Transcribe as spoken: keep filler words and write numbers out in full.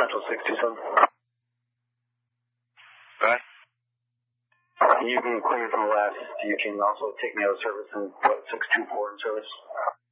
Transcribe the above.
Central six two seven. Go ahead. You can clear from the last. You can also take me out of service and put six two four in service.